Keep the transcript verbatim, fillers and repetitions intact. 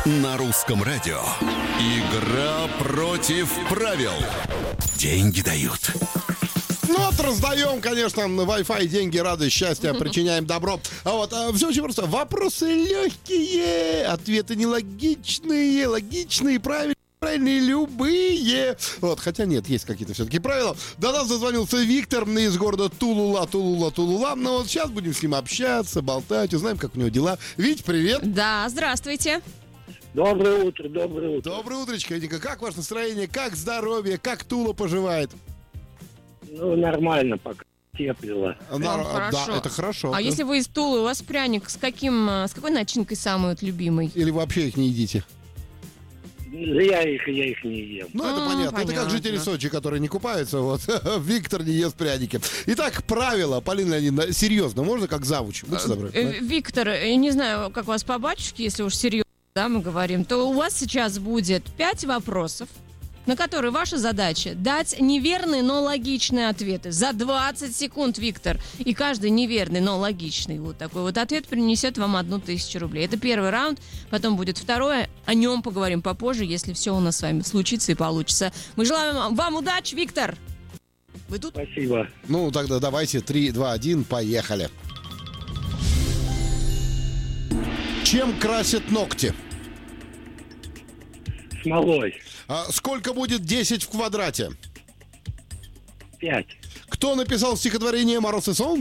На русском радио. Игра против правил. Деньги дают. Ну вот раздаем, конечно, Wi-Fi, деньги, радость, счастье, причиняем добро. А вот а, все очень просто. Вопросы легкие, ответы нелогичные, логичные, правильные. Правильные любые. Вот, хотя нет, есть какие-то все-таки правила. До нас дозвонился Виктор из города Тулула, Тулула, Тулула. Ну вот сейчас будем с ним общаться, болтать, узнаем, как у него дела. Вить, привет. Да, здравствуйте. Доброе утро, доброе утро. Доброе утречко, Витенька. Как ваше настроение, как здоровье, как Тула поживает? Ну, нормально пока. Теплило. Вам На- хорошо. Да, это хорошо. А если вы из Тулы, у вас пряник с каким, с какой начинкой самый вот любимый? Или вообще их не едите? Я их, я их не ем. Ну, это А, понятно. Это как понятно. жители Сочи, которые не купаются. Вот. Виктор не ест пряники. Итак, правила, Полина Леонидовна, серьезно, можно как завуч? Будьте добры. Э, Виктор, я не знаю, как у вас по батюшке, если уж серьезно, да, мы говорим, то у вас сейчас будет пять вопросов, на которые ваша задача дать неверные, но логичные ответы. За двадцать секунд, Виктор. И каждый неверный, но логичный вот такой вот ответ принесет вам одну тысячу рублей. Это первый раунд, потом будет второе. О нем поговорим попозже, если все у нас с вами случится и получится. Мы желаем вам удачи, Виктор. Вы тут? Спасибо. Ну, тогда давайте три, два, один, поехали. Чем красят ногти? Смолой. А сколько будет десять в квадрате? Пять. Кто написал стихотворение «Мороз и сон»?